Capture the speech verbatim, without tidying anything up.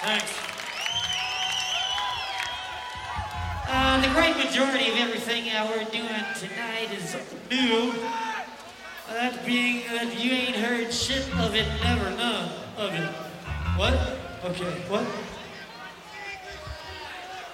Thanks. Uh, the great majority of everything that we're doing tonight is new. Uh, that being that you ain't heard shit of it, never none of it. What? Okay, what?